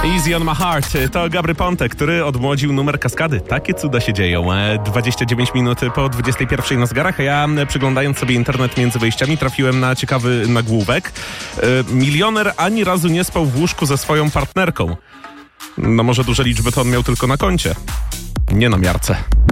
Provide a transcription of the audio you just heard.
Easy on my heart. To Gabry Ponte, który odmłodził numer Kaskady. Takie cuda się dzieją. 29 minut po 21 na zegarach, a ja przyglądając sobie internet między wejściami trafiłem na ciekawy nagłówek. Milioner ani razu nie spał w łóżku ze swoją partnerką. No może duże liczby to on miał tylko na koncie, nie na miarce.